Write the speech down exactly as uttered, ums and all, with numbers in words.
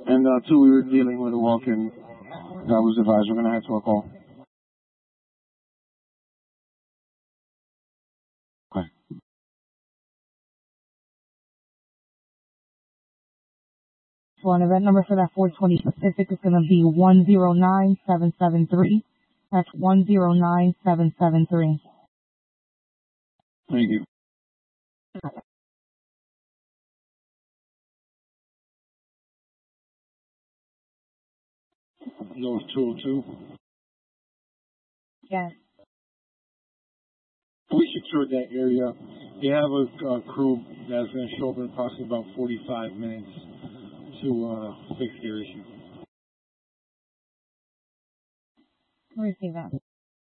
And uh, two, we were dealing with a walk-in that was advised. We're going to head to a call. Okay. So an event number for that four twenty Pacific is going to be one zero nine seven seven three. That's one zero nine seven seven three. Thank you. North two oh two. Yes. We secured that area. They have a uh, crew that's going to show up in approximately about forty-five minutes to uh, fix their issue. Receive that.